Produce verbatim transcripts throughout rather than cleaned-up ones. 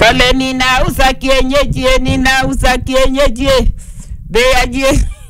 Kale ninauza kienyeji, ninauza kienyeji. Beaje.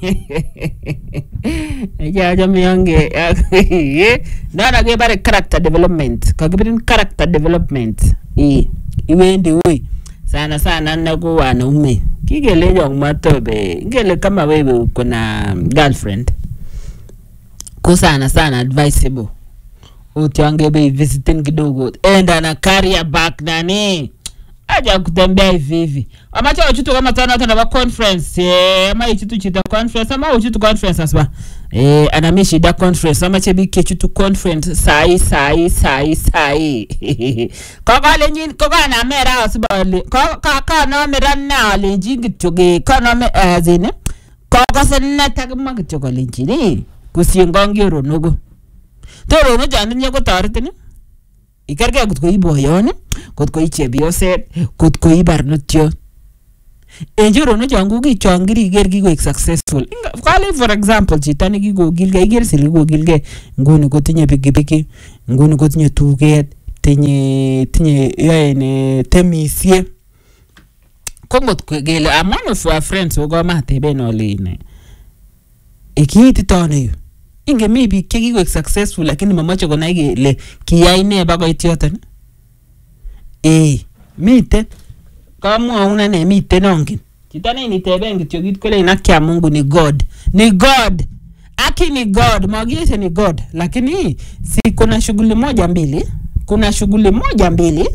Ya jamu yange. Nana gebare character development. Kagibirin character development. I iwendi ui. Sana sana nago wanaume. Kigele jong matobe. Ngele kama wewe kuna girlfriend. Ko sana sana advisable. Utiange be visiting kidogo. Enda na career back nani. Aja kutembea hivi hivi. Amacha uchutu kama tana tana ba conference. Eh, ama uchutu chita conference ama uchutu conference aswa. Eh, anamishi da conference ama chebike chutu conference sai sai sai sai. Kaka le nyin kaka na mera asbali. Kaka ka na mera na le jingi tuge kana me azine. Kaka senna tagma gitogo le njini. Kusiengongi ronogo. Toro no jani nyako taritini. Ikarga kutko iboyone, kutko ichebioset, kutko ibarnutyo. Enjuro no jangu ki changiri gergi go successful. Kali for example chitani ki go gilge iger sili go gilge nguni ko tinye pikipiki, nguni ko tinye tuget, tinye tinye yaene temisie. Kongot ko gele I'm one of our friends go mate benoline. Ikiti tone. Inge maybe kegi go successful lakini mamacho kona ige le kiyai ne bago itioten. Eh, mite kama una ne mite nongin. Chitane ni tebengi tiogit kole inakia Mungu ni God. Ni God. Aki ni God, magiese ni God. Lakini si kuna shughuli moja mbili, kuna shughuli moja mbili.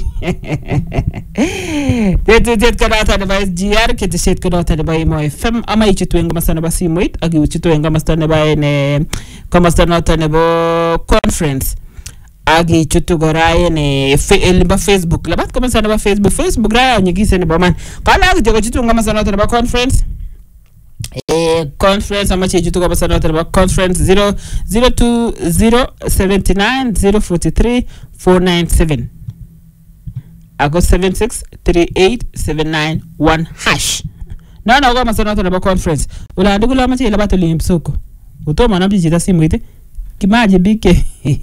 Tetu tetu kanata na ba S G R kete shet kanata na ba Imo F M ama ichitu enga masana ba Simoit agi ichitu enga masana ba ne kama masana na ba conference agi ichitu goraye ne elimba Facebook labat kama masana ba Facebook Facebook raya nyigise ne ba man kala agi jogo ichitu enga masana na ba conference eh conference ama ichitu kama masana na ba conference zero zero two zero seven nine zero four three four nine seven Ago seven six three eight seven nine one hash. Na na goma sana tuna ba conference. Ula ndugula machi ila batuli msoko. Utoma na bijita simu ite. Kimaje bike.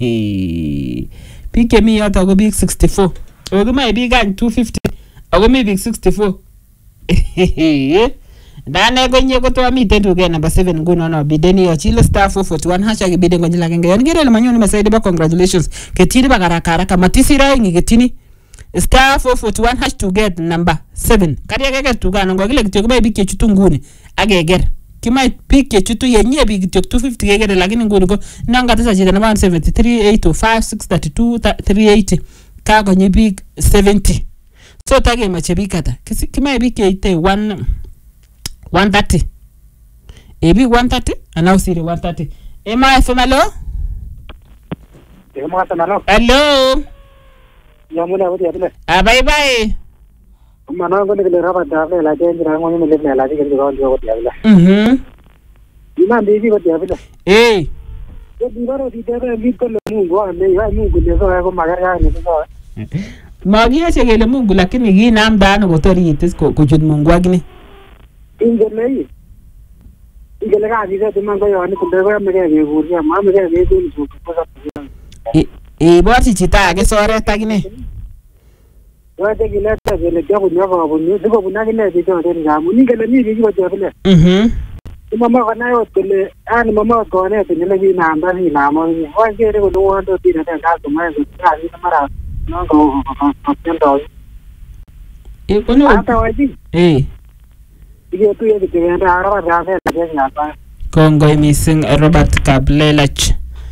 Bike mi hata go big sixty-four. Ogo mai big two fifty. Ogo mi big sixty-four. Dane gonye ko to mi tentu ge number seven nguno no bideni yo chile star four forty-one hash agi bide gonye la genge. Ngere le manyoni mesaide ba congratulations. Ketini ba karakara kama tisira ngi ketini. Star four forty-one hash to get number seven. Kariya keke tukana ngo kile kityo kubai bike chutu nguni ageger. Kimai bike chutu yenye bike two fifty gegere lakini nguni ko nanga tesa chita number seven three eight oh five six three two three eighty kago nye big seventy. So tage mache bikata. Kimai bike ite one one thirty. E big one thirty and now siri one thirty. Ema F M hello? Ema F M hello? Hello? Ya mula wote abile. Ah bye bye. Mana ngone kile raba dawe la jengi rango ni mele la jengi rango ndio wote abile. Mhm. Ina ndiji wote abile. Eh. Yo bingaro di debe viko le Mungu ane ya Mungu lezo yako magari ni sawa. Magia chegele Mungu lakini hii namda no gotori itis ko kujud Mungu agni. Ingele. Ingele ka dize de mango yo ani kunde ko mege ge guria ma mege ge du ni ko ko e e boti chita age sore tagine. Wate gile ta gele jago nyako ko ni digo bunagi ne de jo de ngamu ni gele ni bi wote abile. Mhm. Mama kana yo tele ani mama ko ne tele ni namba ni namo ni wa gere ko no ando ti na ka ko ma ko ta ni mara no ko ko tendo e kono ata waji eh iyo tu ye ke enda ara ra ra de ngapa kongo missing Robert Kablelach.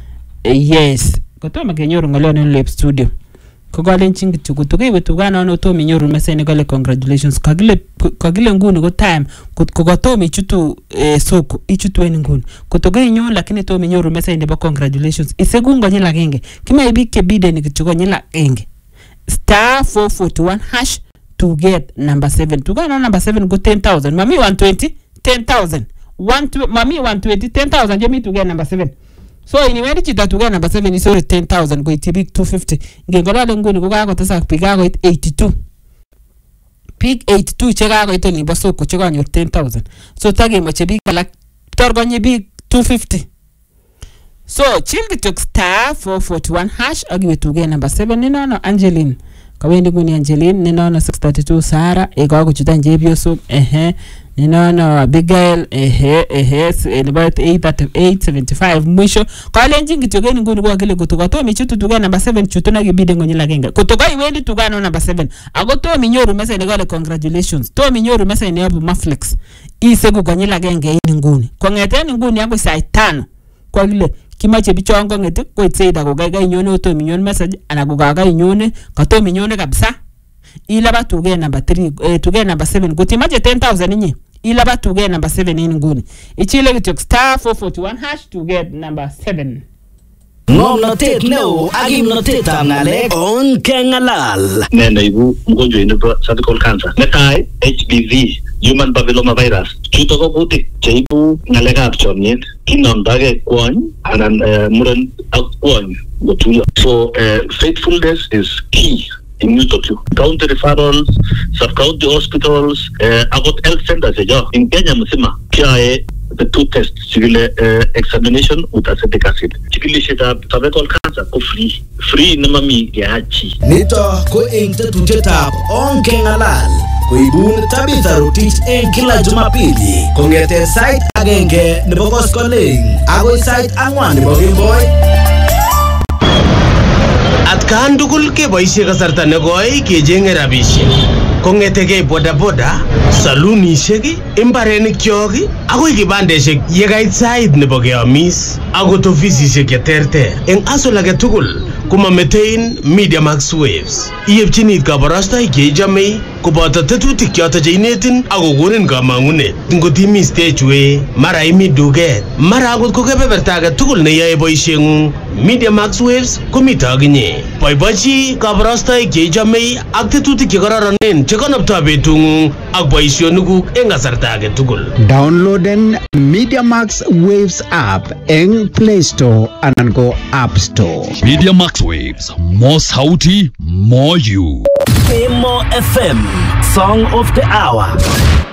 Yes kotoma kenyoru ngalo ne lab studio ko galen chingi tukutu ke wetu gana no to minyoru mesene gale congratulations kagile kagile nguni go time ko gotomi chutu eh, soko ichutu en nguni kotoge nyo lakini to minyoru mesene ba congratulations isegungo nyila genge kima ibike bide ni kichugo nyila genge star four forty-one hash to get number seven to go number seven go ten thousand mami one twenty ten thousand one mami one twenty ten thousand you me to get number seven. So anyway chita to get number seven is already ten thousand go it big two fifty ngengola ngoni ko ka ko tesa piga ko eighty-two pick eighty-two chega ko ito ni baso ko chega nyor ten thousand so tage mache big like torgo ni big two fifty. So chingi to star four forty-one hash agiwe to get number seven ni no no Angeline kawendi nguni Angeline ninaona six thirty-two Sara ikawa kuchuta Njebioso ehe ninaona Abigail ehe ehe about eight thirty-eight seventy-five mwisho kale njingi tugeni nguni kwa kile kutoka to michutu tuga number seven chutuna gibide ngonyela genga kutoka iwendi tuga no number seven agoto minyoru mesa ni kale congratulations to minyoru mesa ni abu Maflex ise kuganyela genga ini nguni kwa ngeteni nguni yangu saa tano kwa kile kimache bichongo ngete ko itseida ko gaga inyone to minyon message anakugaga inyone kato minyone kabisa ila batuge number three eh, tuge number seven kutimaje ten thousand inyi ila batuge number seven ini nguni ichile kitok star four forty-one hash to get number seven ngomnotet neo agimnotet ab ngalek on kengalal ne naibu mgonjwa ino cervical cancer netai H P V human papilloma virus chuto ko kutik cheibu ngalekab chomyet kinomdage kwony anan muren ak kwony gotuyo so uh, faithfulness is key in Newtokyo. County referrals, sub-county hospitals, uh, agot health centers in Kenya mzima kiae the two tests chikile uh, examination with acetic acid. Chikilishet ab cervical cancer ko free. Free namami yachi. Nito ko ing tetutyet on kengalal. Koibun Tabitha Rotich en kila Jumapili kongete site agenge nebo koskoleng agoi site angwan nebo Kemboi. Atkan tugul keboisie kasarta negoi kechenge rabisiek. Kongetege boda boda, salunisiek, imbarenik kyok agoi kibandesiek yekait sait nebo keamis akot ofisisiek cheterter. Eng asol age tugul komametein Media Max Waves. Iyepchini kabarastoik cheichome koboto tetutik choto cheinetin akokonin kamangunet. Ngotimi stage way, mara imi duket, mara akot ko kebeberta age tugul neyoe boisiengung, Media Max Waves komito akinye. Boibochi kabarastoik cheichome ak tetutik chekororonen chekonoptoi betungung ak boisionikuk eng kasarta age tugul. Downloaden Media Max Waves app eng Play Store anan ko App Store. Media Max Waves, more sauti, more you. Emo F M, Song of the Hour.